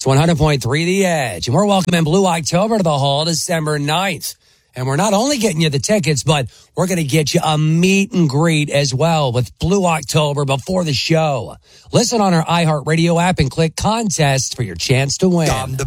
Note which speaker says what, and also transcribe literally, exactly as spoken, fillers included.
Speaker 1: It's one hundred point three The Edge. And we're welcoming Blue October to the Hall December ninth. And we're not only getting you the tickets, but we're going to get you a meet and greet as well with Blue October before the show. Listen on our iHeartRadio app and click contest for your chance to win.